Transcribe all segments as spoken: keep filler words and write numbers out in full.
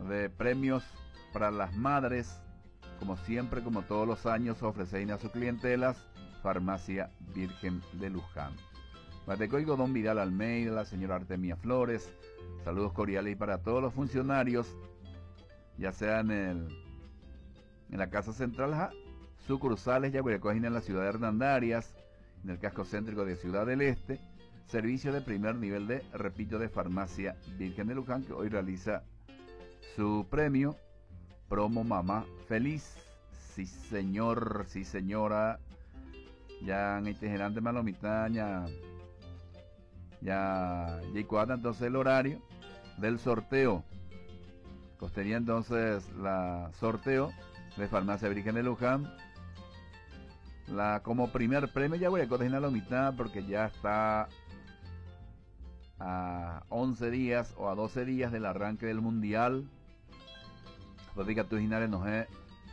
de premios para las madres. Como siempre, como todos los años, ofrece a sus clientelas Farmacia Virgen de Luján. Batecoigo Don Vidal Almeida, la señora Artemia Flores, saludos cordiales para todos los funcionarios, ya sea en, el, en la Casa Central, ja, sucursales, ya recogen en la ciudad de Hernandarias, en el casco céntrico de Ciudad del Este, servicio de primer nivel de, repito, de Farmacia Virgen de Luján, que hoy realiza su premio Promo Mamá Feliz. Sí señor, sí señora, ya en este gerante malomitaña, ya ya entonces el horario del sorteo. Costería entonces la sorteo de Farmacia Virgen de Luján. La como primer premio ya voy a cotejar la mitad porque ya está a once días o a doce días del arranque del mundial. Diga tu nos es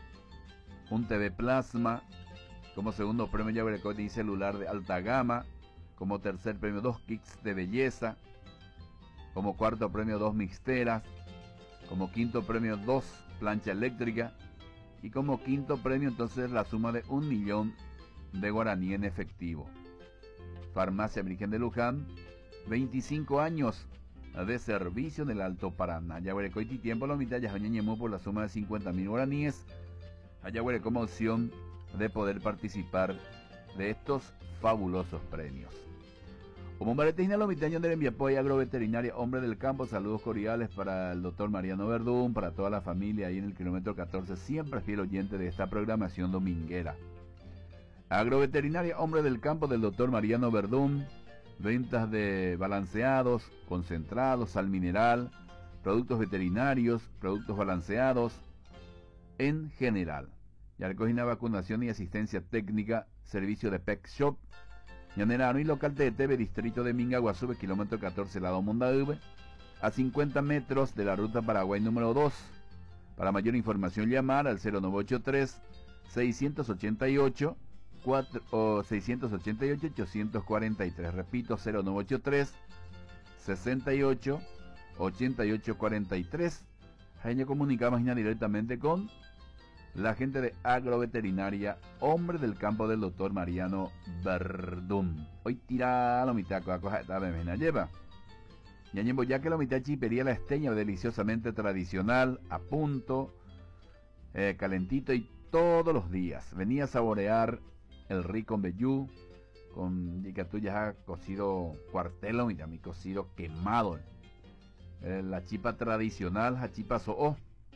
un T V Plasma. Como segundo premio ya voy a cotejar celular de alta gama. Como tercer premio dos kits de belleza. Como cuarto premio dos mixteras. Como quinto premio dos plancha eléctrica. Y como quinto premio entonces la suma de un millón de guaraní en efectivo. Farmacia Virgen de Luján, veinticinco años de servicio en el Alto Paraná. Ya veré coiti tiempo la mitad ya ñemó por la suma de cincuenta mil guaraníes. Allá veré como opción de poder participar de estos fabulosos premios. Como Maretina Lomitaño de Enviapoy Agroveterinaria Hombre del Campo, saludos cordiales para el doctor Mariano Verdún, para toda la familia ahí en el kilómetro catorce, siempre fiel oyente de esta programación dominguera. Agroveterinaria Hombre del Campo del doctor Mariano Verdún, ventas de balanceados, concentrados, sal mineral, productos veterinarios, productos balanceados, en general. Ya recogina vacunación y asistencia técnica, servicio de Pet Shop, Llanera y local de T V, distrito de Mingaguazú, kilómetro catorce, lado Mondaube, a cincuenta metros de la ruta Paraguay número dos. Para mayor información llamar al cero nueve ocho tres, seis ocho ocho, cuatro, o seis ocho ocho, ocho cuatro tres. Repito, cero nueve ocho tres, seis ocho, ocho ocho cuatro tres. Ahí comunicamos directamente con la gente de Agroveterinaria Hombre del Campo del doctor Mariano Verdún. Hoy tira la mitad con la cosa esta vez me lleva. Ya llevo ya que la mitad chipería la esteña deliciosamente tradicional, a punto, eh, calentito y todos los días. Venía a saborear el rico mbejú con y que tú ya has cocido cuartelo, mira mi cocido quemado. Eh, la chipa tradicional, la chipa so.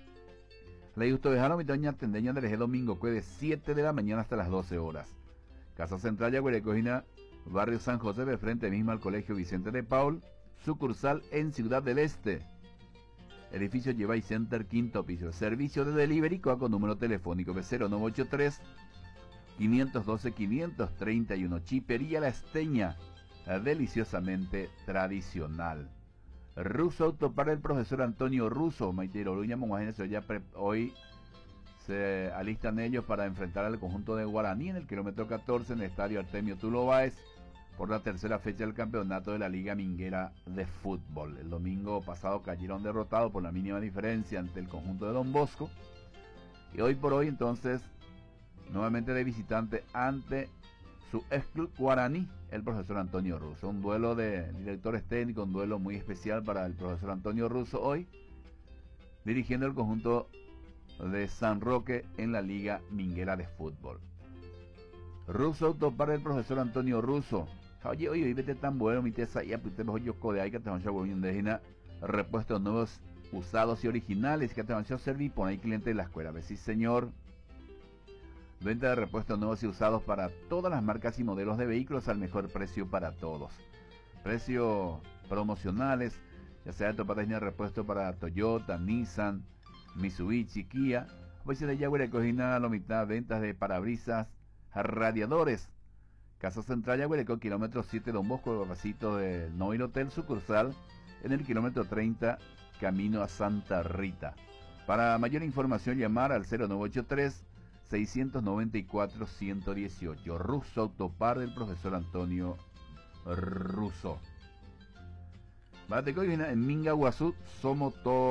Le gusto dejar a mi doña tendeña del eje domingo, que de siete de la mañana hasta las doce horas. Casa Central Yaguarecojina, barrio San José, de frente mismo al Colegio Vicente de Paul, sucursal en Ciudad del Este. Edificio Llevay Center, quinto piso. Servicio de delivery con número telefónico de cero nueve ocho tres, cinco uno dos, cinco tres uno. Chipería La Esteña, deliciosamente tradicional. Russo Autopar del profesor Antonio Russo, Maitero Luña, imagínense, ya hoy se alistan ellos para enfrentar al conjunto de Guaraní en el kilómetro catorce en el estadio Artemio Tulo Báez por la tercera fecha del campeonato de la Liga Minguera de Fútbol. El domingo pasado cayeron derrotados por la mínima diferencia ante el conjunto de Don Bosco y hoy por hoy entonces nuevamente de visitante ante su ex club Guaraní, el profesor Antonio Russo. Un duelo de directores técnicos, un duelo muy especial para el profesor Antonio Russo hoy, dirigiendo el conjunto de San Roque en la Liga Minguera de Fútbol. Russo Autopar del profesor Antonio Russo. Oye, oye, vete tan bueno, mi tesa, ya pues te voy a code ahí que te van a hacer repuestos nuevos, usados y originales, que te van a servir por ahí cliente de la escuela. ¿Ves? Sí, señor. Venta de repuestos nuevos y usados para todas las marcas y modelos de vehículos al mejor precio para todos. Precios promocionales, ya sea de patrocinio de repuesto para Toyota, Nissan, Mitsubishi, Kia. Hoy se le llama recogida la mitad ventas de parabrisas, radiadores. Casa Central Yaguareco, kilómetro siete, Don Bosco, vasito del Noil Hotel, sucursal en el kilómetro treinta, camino a Santa Rita. Para mayor información llamar al cero nueve ocho tres, seis nueve cuatro, uno uno ocho. Russo Autopar del profesor Antonio Russo. En Mingaguazú somos todos.